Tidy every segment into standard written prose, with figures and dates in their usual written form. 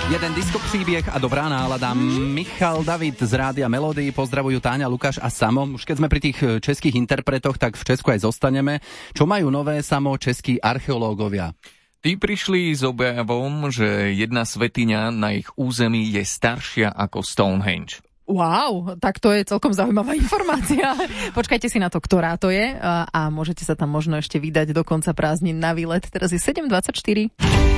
Jeden disco príbeh a dobrá nálada. Michal David z Rádia Melody, pozdravujú Táňa, Lukáš a Samo. Už keď sme pri tých českých interpretoch, tak v Česku aj zostaneme. Čo majú nové, Samo, českí archeológovia? Tí prišli s objavom, že jedna svätyňa na ich území je staršia ako Stonehenge. Wow, tak to je celkom zaujímavá informácia. Počkajte si na to, ktorá to je a môžete sa tam možno ešte vydať do konca prázdnin na výlet. Teraz je 7:24.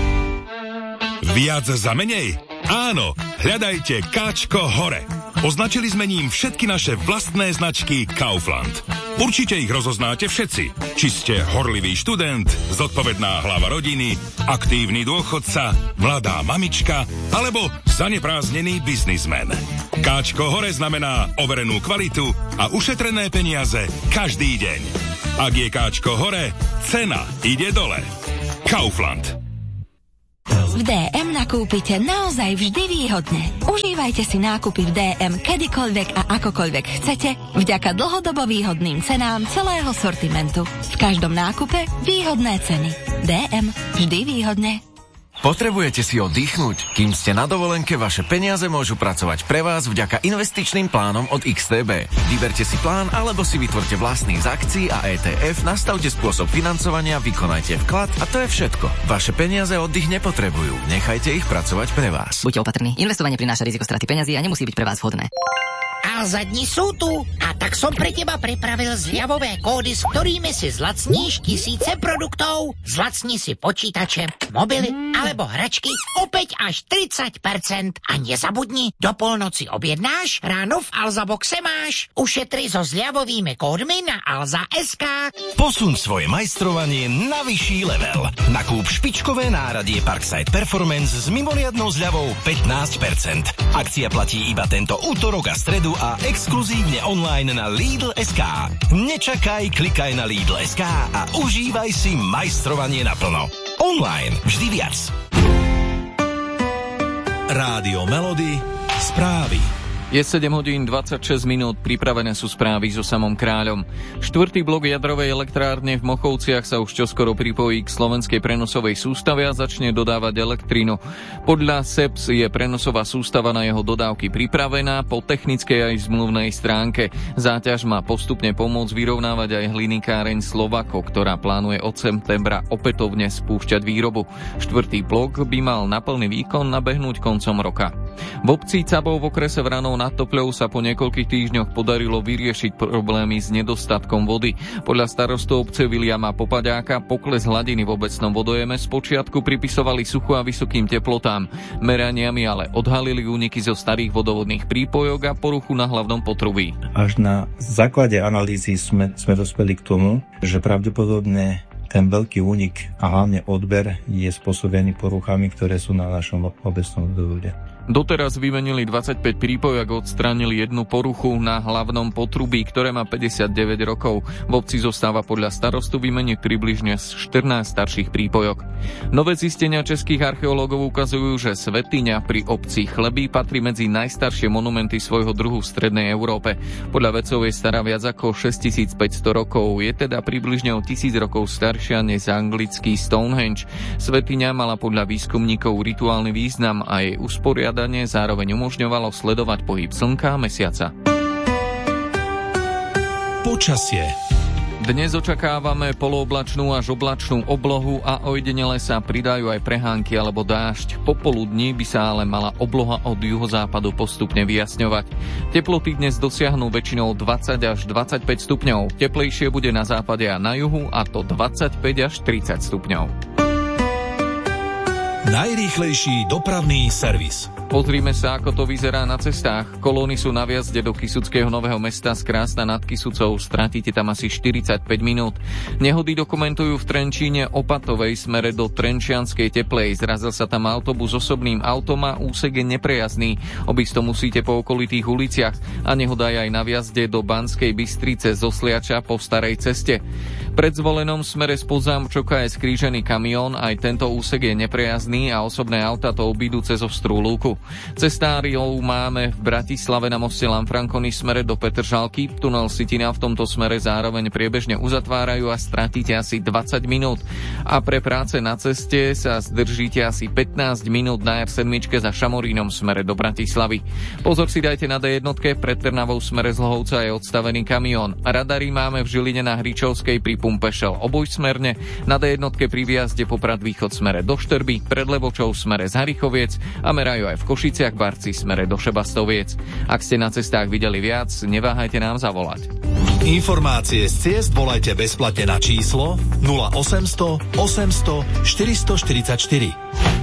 Viac za menej? Áno, hľadajte Káčko hore. Označili sme ním všetky naše vlastné značky Kaufland. Určite ich rozoznáte všetci. Či ste horlivý študent, zodpovedná hlava rodiny, aktívny dôchodca, mladá mamička alebo zanepráznený biznismen. Káčko hore znamená overenú kvalitu a ušetrené peniaze každý deň. Ak je Káčko hore, cena ide dole. Kaufland. V DM nakúpite naozaj vždy výhodne. Užívajte si nákupy v DM kedykoľvek a akokoľvek chcete vďaka dlhodobo výhodným cenám celého sortimentu. V každom nákupe výhodné ceny. DM vždy výhodne. Potrebujete si oddychnúť? Kým ste na dovolenke, vaše peniaze môžu pracovať pre vás vďaka investičným plánom od XTB. Vyberte si plán, alebo si vytvorte vlastný z akcií a ETF, nastavte spôsob financovania, vykonajte vklad a to je všetko. Vaše peniaze oddych nepotrebujú. Nechajte ich pracovať pre vás. Buďte opatrní. Investovanie prináša riziko straty peňazí a nemusí byť pre vás vhodné. Alza dni sú tu a tak som pre teba pripravil zľavové kódy, s ktorými si zlacníš tisíce produktov. Zlacni si počítače, mobily alebo hračky o 5 až 30%. A nezabudni, do polnoci objednáš, ráno v Alza boxe máš. Ušetri so zľavovými kódmi na Alza.sk. Posuň svoje majstrovanie na vyšší level. Nakúp špičkové náradie Parkside Performance s mimoriadnou zľavou 15%. Akcia platí iba tento útorok a stredu a exkluzívne online na Lidl.sk. Nečakaj, klikaj na Lidl.sk a užívaj si majstrovanie naplno. Online vždy viac. Rádio Melody, správy. Je 7:26, pripravené sú správy so Samom Kráľom. 4. blok jadrovej elektrárne v Mochovciach sa už čoskoro pripojí k slovenskej prenosovej sústave a začne dodávať elektrínu. Podľa SEPS je prenosová sústava na jeho dodávky pripravená po technickej aj zmluvnej stránke. Záťaž má postupne pomôcť vyrovnávať aj hliníkáreň Slovako, ktorá plánuje od septembra opätovne spúšťať výrobu. 4. blok by mal na plný výkon nabehnúť koncom roka. V obci Cabov v okrese Vranov nad Topľou sa po niekoľkých týždňoch podarilo vyriešiť problémy s nedostatkom vody. Podľa starostu obce Viliama Popaďáka pokles hladiny v obecnom vodojeme spočiatku pripisovali suchu a vysokým teplotám. Meraniami ale odhalili úniky zo starých vodovodných prípojok a poruchu na hlavnom potrubí. Až na základe analýzy sme dospeli k tomu, že pravdepodobne ten veľký únik a hlavne odber je spôsobený poruchami, ktoré sú na našom obecnom vodovode. Doteraz vymenili 25 prípojok a odstránili jednu poruchu na hlavnom potrubí, ktoré má 59 rokov. V obci zostáva podľa starostu vymeniť približne 14 starších prípojok. Nové zistenia českých archeológov ukazujú, že svätyňa pri obci Chlebí patrí medzi najstaršie monumenty svojho druhu v strednej Európe. Podľa vedcov je stará viac ako 6500 rokov. Je teda približne o 1000 rokov staršia než anglický Stonehenge. Svätyňa mala podľa výskumníkov rituálny význam a jej usporiadanie zároveň umožňovalo sledovať pohyb slnka a mesiaca. Počasie. Dnes očakávame polooblačnú až oblačnú oblohu a ojedinele sa pridajú aj prehánky alebo dážď. Popoludní by sa ale mala obloha od juhozápadu postupne vyjasňovať. Teploty dnes dosiahnu väčšinou 20 až 25 stupňov. Teplejšie bude na západe a na juhu, a to 25 až 30 stupňov. Najrýchlejší dopravný servis. Pozrime sa, ako to vyzerá na cestách. Kolóny sú na vjazde do Kysuckého Nového Mesta z Krásna nad Kysucou. Stratíte tam asi 45 minút. Nehody dokumentujú v Trenčíne Opatovej smere do Trenčianskej Teplej. Zrazil sa tam autobus s osobným autom a úsek je neprejazdný. Obísť to musíte po okolitých uliciach. A nehoda je aj na vjazde do Banskej Bystrice zo Sliača po Starej ceste. predzvolenom smere spod Zámčoka je skrížený kamión, aj tento úsek je neprejazdný a osobné auta to obídu cez ostrú lúku. Cestáriov máme v Bratislave na moste Lanfranconi smere do Petržalky. Tunel Sitina v tomto smere zároveň priebežne uzatvárajú a stratíte asi 20 minút. A pre práce na ceste sa zdržíte asi 15 minút na R7 za Šamorínom smere do Bratislavy. Pozor si dajte na D1, pred Trnavou smere z Lhovca je odstavený kamión. Radary máme v Žiline na Hričovskej pri pumpe Shell obojsmerne, na D1 pri výjazde Poprad východ smere do Štrby, pred Levočou smere z Harichoviec a merajú aj v Košiciach Barci smere do Šebastoviec. Ak ste na cestách videli viac, neváhajte nám zavolať. Informácie z ciest volajte bezplatne na číslo 0800 800 444.